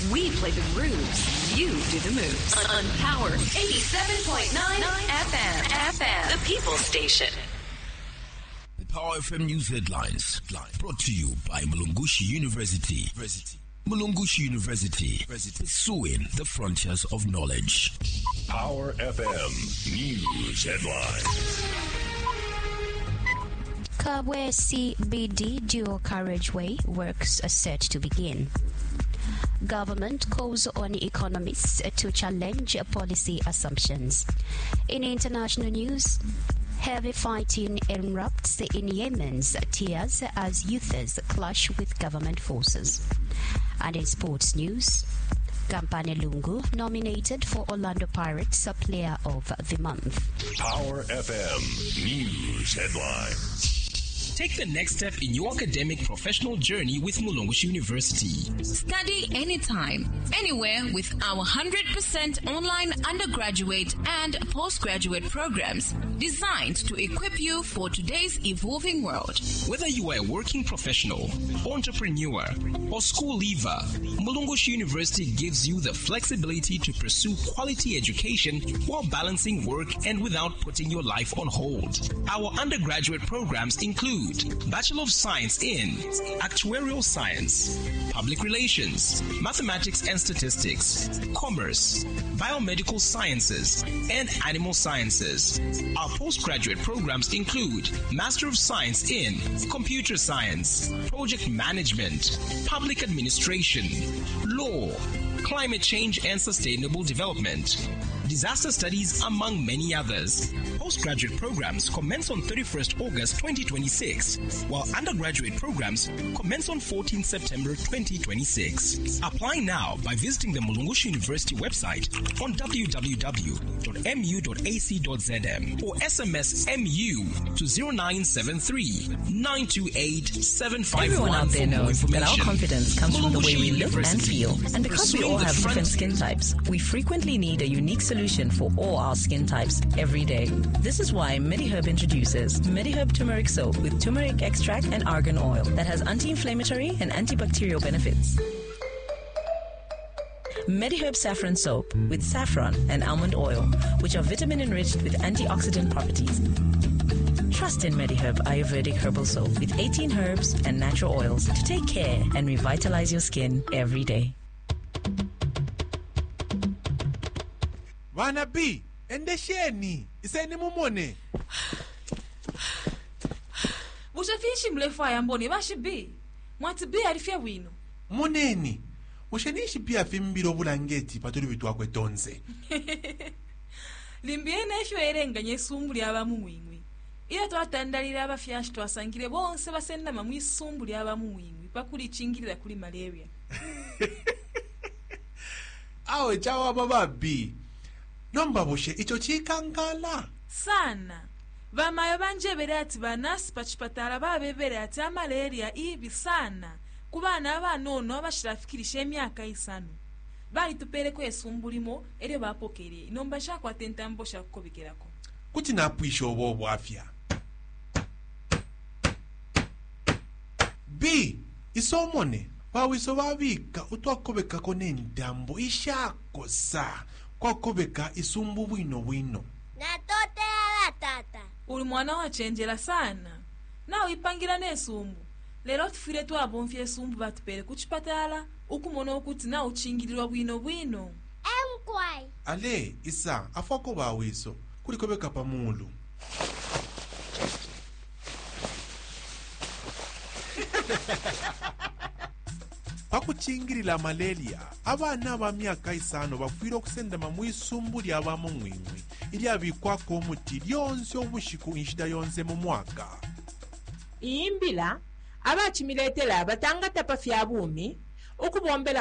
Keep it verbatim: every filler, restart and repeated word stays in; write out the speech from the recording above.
We play the grooves. You do the moves. On Power eighty-seven point nine F M. F M. The People Station. The Power F M News Headlines. Brought to you by Mulungushi University. Mulungushi University. Pursuing the frontiers of knowledge. Power F M News Headlines. Kabwe C B D dual carriageway works are set to begin. Government calls on economists to challenge policy assumptions. In international news, heavy fighting erupts in Yemen's tears as youths clash with government forces. And in sports news, Kampane Lungu nominated for Orlando Pirates Player of the Month. Power F M News Headlines. Take the next step in your academic professional journey with Mulungushi University. Study anytime, anywhere with our one hundred percent online undergraduate and postgraduate programs designed to equip you for today's evolving world. Whether you are a working professional, entrepreneur, or school leaver, Mulungushi University gives you the flexibility to pursue quality education while balancing work and without putting your life on hold. Our undergraduate programs include Bachelor of Science in Actuarial Science, Public Relations, Mathematics and Statistics, Commerce, Biomedical Sciences, and Animal Sciences. Our postgraduate programs include Master of Science in Computer Science, Project Management, Public Administration, Law, Climate Change and Sustainable Development, Disaster Studies, among many others. Postgraduate programs commence on thirty-first August twenty twenty-six, while undergraduate programs commence on fourteenth September twenty twenty-six. Apply now by visiting the Mulungushi University website on w w w dot m u dot a c dot z m or S M S M U to zero nine seven three, nine two eight, seven five one. Everyone out there knows that our confidence comes from the way we look and feel. And because we all have different skin types, we frequently need a unique solution for all our skin types every day. This is why MediHerb introduces MediHerb Turmeric Soap with turmeric extract and argan oil that has anti-inflammatory and antibacterial benefits. MediHerb Saffron Soap with saffron and almond oil, which are vitamin-enriched with antioxidant properties. Trust in MediHerb Ayurvedic Herbal Soap with eighteen herbs and natural oils to take care and revitalize your skin every day. Vana B, endesheni, iseni mumone. Bushafishi mlefa ya mboni, bashi B. Mwati B alifia wino. Moneni, ushenishi pia fimbiro bulangeti patuli vitu wakwe tonze. Limbiene esho erenga nyesumbu liaba muwingwi. Ila tuatandalira abafyashi tuasangire bonse basenda mamwi sumbu liaba muwingwi. Pakuli chingirira kuli malaria. Awe chawa baba B. Nomba bushe icho chikankala sana vamayo banjebere ati banasi pachipatala babebere ati amalaria ibi sana kubana abanono abashirafikirisha emyaka isanu bali tupereko esumbulimo ere bapokere nomba shakwa tentambo shakukobikerako kuti napwisha obo bwafya B isomone bawiso babika utwakobeka ko nentambo ishakosa kwa kobeka isumbu bwino bwino. Na tote ala tata. Uli mwana wa chenjela sana. Na uipangira ne sumbu. Lero tufire tu abonfye sumbu batupere kuchipatala. Ukumono ukuti na uchingilirwa bwino bwino. Emkwai. Ale, isa, afako bawiso. Kuli kobeka pamulu. Pakuchingirila malaria abana ba myaka isano bafwira okusenda mamwisumbu lyaba mu mwingwi ili abikwako omuti lyonse obushiku inshida yonse mu mwaka imbila abachimiletela batanga tapa fya bumi okubombela